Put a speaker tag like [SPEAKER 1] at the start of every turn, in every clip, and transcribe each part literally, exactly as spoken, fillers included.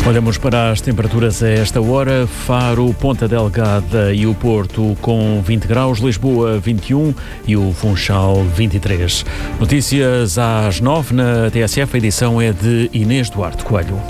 [SPEAKER 1] Olhamos para as temperaturas a esta hora. Faro, Ponta Delgada e o Porto com vinte graus, Lisboa vinte e um e o Funchal vinte e três. Notícias às nove na T S F, a edição é de Inês Duarte Coelho.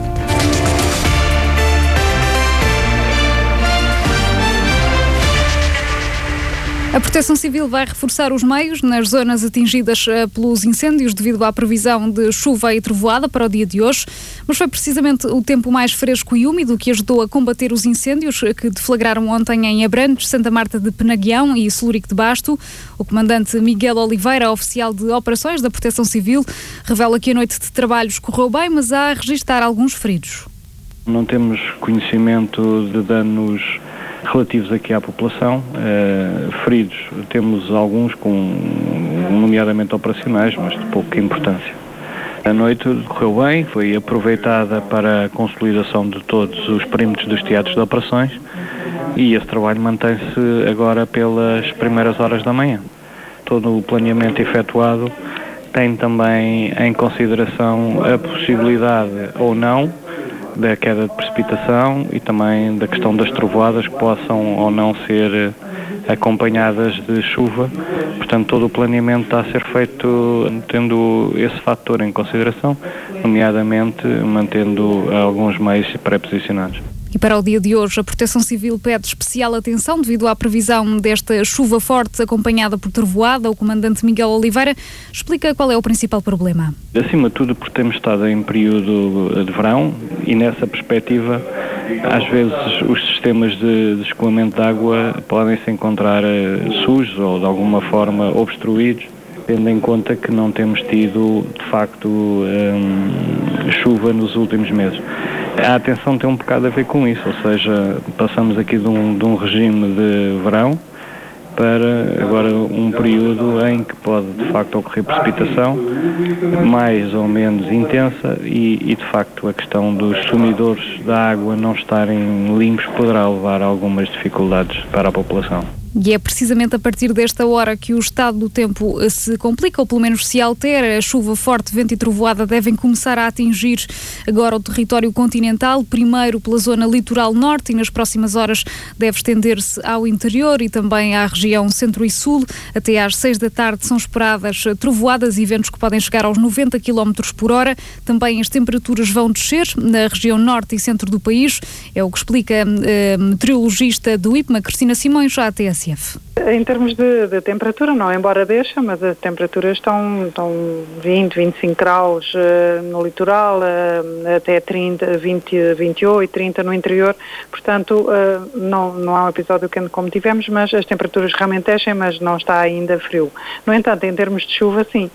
[SPEAKER 2] A Proteção Civil vai reforçar os meios nas zonas atingidas pelos incêndios devido à previsão de chuva e trovoada para o dia de hoje, mas foi precisamente o tempo mais fresco e úmido que ajudou a combater os incêndios que deflagraram ontem em Abrantes, Santa Marta de Penaguião e Celurico de Basto. O comandante Miguel Oliveira, oficial de operações da Proteção Civil, revela que a noite de trabalhos correu bem, mas há a registrar alguns feridos.
[SPEAKER 3] Não temos conhecimento de danos relativos aqui à população. Uh, feridos temos alguns, com, nomeadamente operacionais, mas de pouca importância. A noite correu bem, foi aproveitada para a consolidação de todos os perímetros dos teatros de operações e esse trabalho mantém-se agora pelas primeiras horas da manhã. Todo o planeamento efetuado tem também em consideração a possibilidade ou não da queda de precipitação e também da questão das trovoadas que possam ou não ser acompanhadas de chuva. Portanto, todo o planeamento está a ser feito tendo esse fator em consideração, nomeadamente mantendo alguns meios pré-posicionados.
[SPEAKER 2] E para o dia de hoje, a Proteção Civil pede especial atenção devido à previsão desta chuva forte acompanhada por trovoada. O comandante Miguel Oliveira explica qual é o principal problema.
[SPEAKER 3] Acima de tudo, porque temos estado em período de verão e nessa perspectiva, às vezes os sistemas de, de escoamento de água podem se encontrar sujos ou de alguma forma obstruídos, tendo em conta que não temos tido, de facto, hum, chuva nos últimos meses. A atenção tem um bocado a ver com isso, ou seja, passamos aqui de um, de um regime de verão para agora um período em que pode de facto ocorrer precipitação mais ou menos intensa e, e de facto a questão dos sumidores da água não estarem limpos poderá levar a algumas dificuldades para a população.
[SPEAKER 2] E é precisamente a partir desta hora que o estado do tempo se complica, ou pelo menos se altera. A chuva forte, vento e trovoada devem começar a atingir agora o território continental, primeiro pela zona litoral norte e nas próximas horas deve estender-se ao interior e também à região centro e sul. Até às seis da tarde são esperadas trovoadas e ventos que podem chegar aos noventa quilómetros por hora. Também as temperaturas vão descer na região norte e centro do país. É o que explica a meteorologista do I P M A, Cristina Simões, à T S F.
[SPEAKER 4] Em termos de, de temperatura, não, embora deixa, mas as temperaturas estão, estão vinte, vinte e cinco graus uh, no litoral, uh, até trinta, vinte, vinte e oito, trinta no interior, portanto uh, não, não há um episódio quente como tivemos, mas as temperaturas realmente descem, mas não está ainda frio. No entanto, em termos de chuva, sim,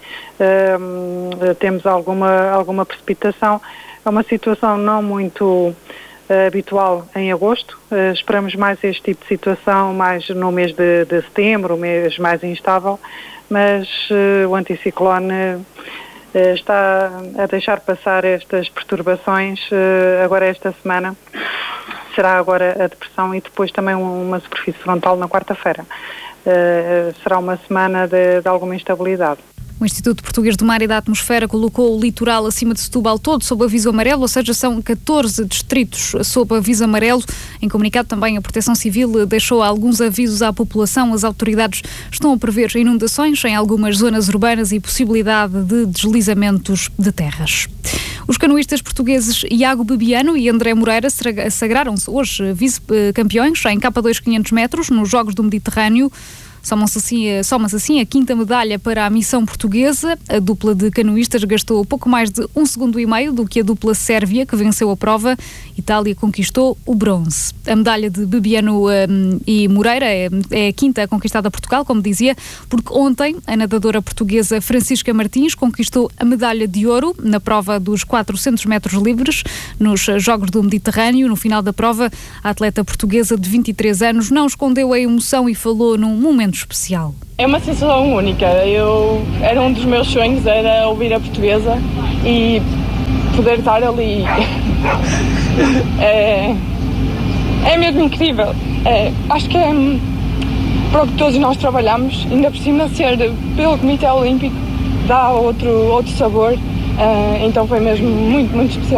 [SPEAKER 4] uh, temos alguma, alguma precipitação, é uma situação não muito habitual em agosto. Uh, esperamos mais este tipo de situação mais no mês de, de setembro, o mês mais instável, mas uh, o anticiclone uh, está a deixar passar estas perturbações. Uh, agora esta semana será agora a depressão e depois também uma superfície frontal na quarta-feira. Uh, será uma semana de, de alguma instabilidade.
[SPEAKER 2] O Instituto Português do Mar e da Atmosfera colocou o litoral acima de Setúbal todo sob aviso amarelo, ou seja, são catorze distritos sob aviso amarelo. Em comunicado também a Proteção Civil deixou alguns avisos à população. As autoridades estão a prever inundações em algumas zonas urbanas e possibilidade de deslizamentos de terras. Os canoístas portugueses Iago Bebiano e André Moreira sagraram-se hoje vice-campeões em K dois quinhentos metros nos Jogos do Mediterrâneo. Soma-se assim, soma-se assim a quinta medalha para a missão portuguesa. A dupla de canoístas gastou pouco mais de um segundo e meio do que a dupla sérvia, que venceu a prova. Itália conquistou o bronze. A medalha de Bebiano um, e Moreira é, é a quinta conquistada a Portugal, como dizia, porque ontem a nadadora portuguesa Francisca Martins conquistou a medalha de ouro na prova dos quatrocentos metros livres nos Jogos do Mediterrâneo. No final da prova, a atleta portuguesa de vinte e três anos não escondeu a emoção e falou num momento especial.
[SPEAKER 5] É uma sensação única. Eu, era um dos meus sonhos, era ouvir a portuguesa e poder estar ali. é, é mesmo incrível. É, acho que é para o que todos nós trabalhamos, ainda por cima ser pelo Comitê Olímpico, dá outro, outro sabor. Uh, então foi mesmo muito, muito especial.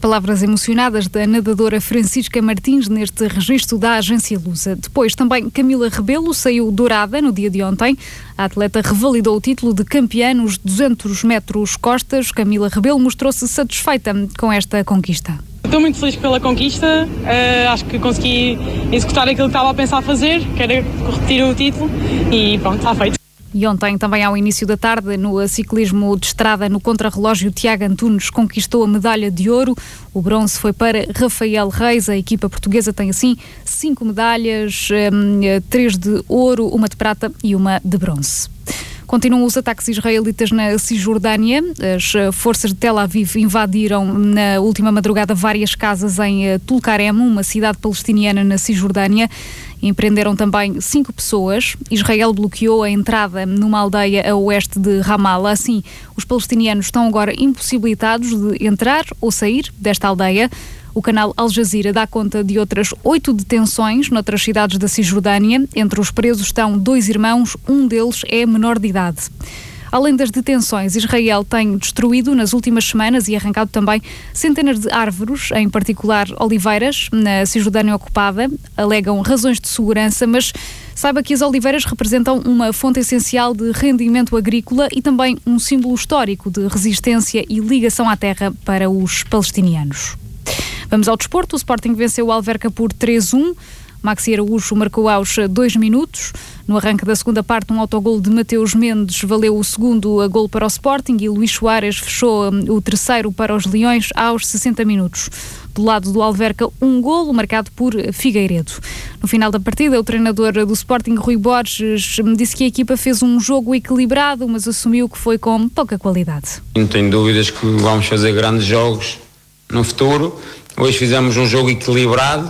[SPEAKER 2] palavras emocionadas da nadadora Francisca Martins neste registro da agência Lusa. Depois também Camila Rebelo saiu dourada no dia de ontem. A atleta revalidou o título de campeã nos duzentos metros costas. Camila Rebelo mostrou-se satisfeita com esta conquista.
[SPEAKER 5] Estou muito feliz pela conquista, uh, acho que consegui executar aquilo que estava a pensar fazer, que era repetir o título e pronto, está feito.
[SPEAKER 2] E ontem, também ao início da tarde, no ciclismo de estrada no contrarrelógio, Tiago Antunes conquistou a medalha de ouro. O bronze foi para Rafael Reis. A equipa portuguesa tem assim cinco medalhas, três de ouro, uma de prata e uma de bronze. Continuam os ataques israelitas na Cisjordânia. As forças de Tel Aviv invadiram na última madrugada várias casas em Tulkarem, uma cidade palestiniana na Cisjordânia. Empreenderam também cinco pessoas. Israel bloqueou a entrada numa aldeia a oeste de Ramallah. Assim, os palestinianos estão agora impossibilitados de entrar ou sair desta aldeia. O canal Al Jazeera dá conta de outras oito detenções noutras cidades da Cisjordânia. Entre os presos estão dois irmãos, um deles é menor de idade. Além das detenções, Israel tem destruído nas últimas semanas e arrancado também centenas de árvores, em particular oliveiras, na Cisjordânia ocupada. Alegam razões de segurança, mas saiba que as oliveiras representam uma fonte essencial de rendimento agrícola e também um símbolo histórico de resistência e ligação à terra para os palestinianos. Vamos ao desporto. O Sporting venceu o Alverca por três a um. Maxi Araújo marcou aos dois minutos. No arranque da segunda parte, um autogol de Mateus Mendes valeu o segundo gol para o Sporting e Luís Soares fechou o terceiro para os Leões aos sessenta minutos. Do lado do Alverca, um golo marcado por Figueiredo. No final da partida, o treinador do Sporting, Rui Borges, disse que a equipa fez um jogo equilibrado, mas assumiu que foi com pouca qualidade.
[SPEAKER 6] Não tenho dúvidas que vamos fazer grandes jogos no futuro. Hoje fizemos um jogo equilibrado,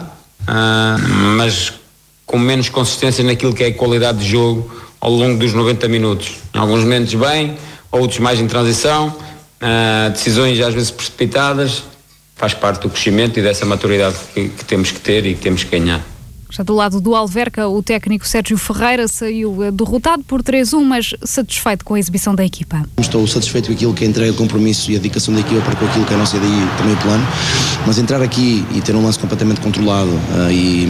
[SPEAKER 6] uh, mas com menos consistência naquilo que é a qualidade de jogo ao longo dos noventa minutos. Em alguns momentos bem, outros mais em transição, uh, decisões às vezes precipitadas. Faz parte do crescimento e dessa maturidade que, que temos que ter e que temos que ganhar.
[SPEAKER 2] Já do lado do Alverca, o técnico Sérgio Ferreira saiu derrotado por três a um, mas satisfeito com a exibição da equipa.
[SPEAKER 7] Estou satisfeito com aquilo que é a entrega, o compromisso e a dedicação da equipa para com aquilo que é a nossa ideia e também o plano, mas entrar aqui e ter um lance completamente controlado uh,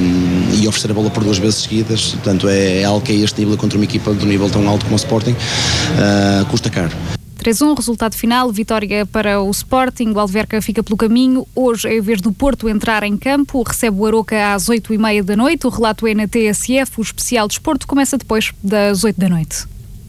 [SPEAKER 7] e, e oferecer a bola por duas vezes seguidas, portanto é, é algo que é este nível contra uma equipa de um nível tão alto como o Sporting, uh, custa caro.
[SPEAKER 2] três a um, resultado final, vitória para o Sporting. O Alverca fica pelo caminho. Hoje é a vez do Porto entrar em campo, recebe o Aroca às oito e meia da noite. O relato é na T S F. O especial desporto começa depois das oito da noite.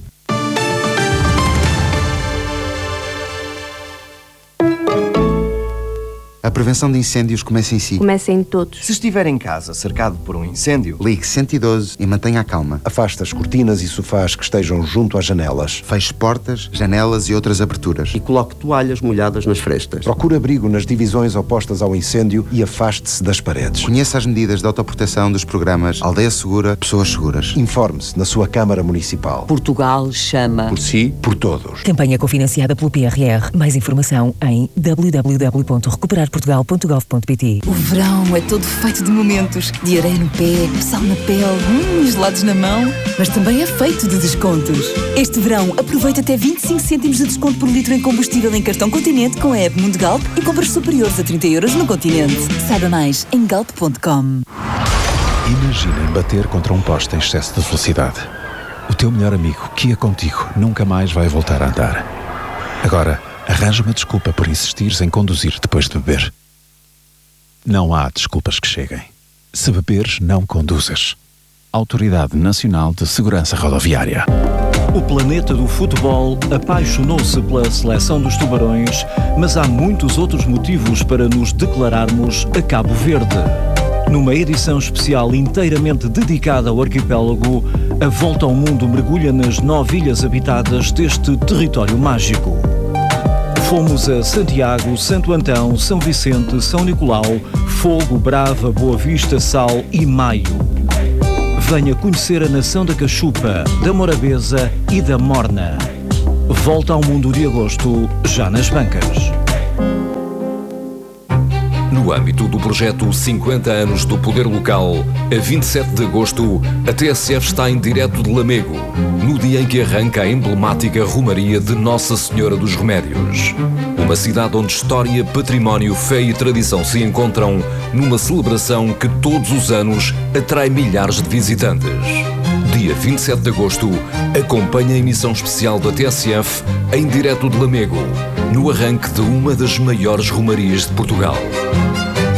[SPEAKER 8] A prevenção de incêndios começa em si.
[SPEAKER 9] Começa em todos.
[SPEAKER 10] Se estiver em casa cercado por um incêndio,
[SPEAKER 8] ligue cento e doze e mantenha a calma.
[SPEAKER 10] Afaste as cortinas e sofás que estejam junto às janelas.
[SPEAKER 8] Feche portas, janelas e outras aberturas.
[SPEAKER 11] E coloque toalhas molhadas nas frestas.
[SPEAKER 10] Procure abrigo nas divisões opostas ao incêndio e afaste-se das paredes.
[SPEAKER 8] Conheça as medidas de autoproteção dos programas Aldeia Segura, Pessoas Seguras.
[SPEAKER 10] Informe-se na sua Câmara Municipal.
[SPEAKER 12] Portugal chama.
[SPEAKER 10] Por si, por todos.
[SPEAKER 12] Campanha cofinanciada pelo P R R. Mais informação em w w w ponto recuperar portugal ponto gov ponto p t.
[SPEAKER 13] O verão é todo feito de momentos, de areia no pé, sal na pele, hum, gelados na mão, mas também é feito de descontos. Este verão aproveita até vinte e cinco cêntimos de desconto por litro em combustível em cartão Continente com a app Mundo Galp e compras superiores a trinta euros no Continente. Saiba mais em galp ponto com.
[SPEAKER 14] Imaginem bater contra um poste em excesso de velocidade. O teu melhor amigo, que ia contigo, nunca mais vai voltar a andar. Agora, arranja uma desculpa por insistires em conduzir depois de beber. Não há desculpas que cheguem. Se beberes, não conduzas. Autoridade Nacional de Segurança Rodoviária.
[SPEAKER 15] O planeta do futebol apaixonou-se pela seleção dos Tubarões, mas há muitos outros motivos para nos declararmos a Cabo Verde. Numa edição especial inteiramente dedicada ao arquipélago, a Volta ao Mundo mergulha nas nove ilhas habitadas deste território mágico. Fomos a Santiago, Santo Antão, São Vicente, São Nicolau, Fogo, Brava, Boa Vista, Sal e Maio. Venha conhecer a nação da Cachupa, da Morabeza e da Morna. Volta ao Mundo de agosto, já nas bancas.
[SPEAKER 14] No
[SPEAKER 9] No âmbito do projeto cinquenta anos do Poder Local, a vinte e sete de agosto, a T S F está em direto de Lamego, no dia em que arranca a emblemática Romaria de Nossa Senhora dos Remédios. Uma cidade onde história, património, fé e tradição se encontram numa celebração que todos os anos atrai milhares de visitantes. Dia vinte e sete de agosto, acompanha a emissão especial da T S F em direto de Lamego, no arranque de uma das maiores romarias de Portugal.